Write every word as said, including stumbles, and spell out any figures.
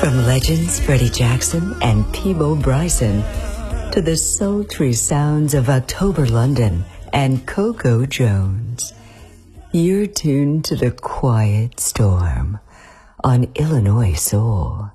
From legends Freddie Jackson and Peabo Bryson to the sultry sounds of October London and Coco Jones, you're tuned to the Quiet Storm on Illinois Soul.